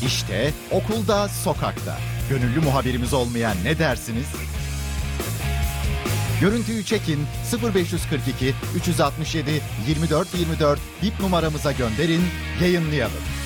İşte okulda, sokakta. Gönüllü muhabirimiz olmayan ne dersiniz? Görüntüyü çekin, 0542 367 24 24 bip numaramıza gönderin, yayınlayalım.